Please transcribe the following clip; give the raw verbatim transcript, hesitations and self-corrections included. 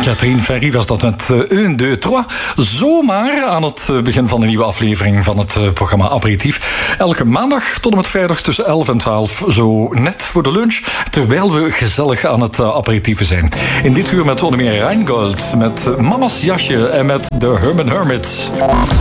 Catherine Ferry was dat met een, deux, trois. Zomaar aan het begin van een nieuwe aflevering van het programma Aperitief. Elke maandag tot en met vrijdag tussen elf en twaalf, zo net voor de lunch, terwijl we gezellig aan het aperitieven zijn. In dit uur met onder meer Rheingold, met Mama's Jasje en met de Herman Hermits.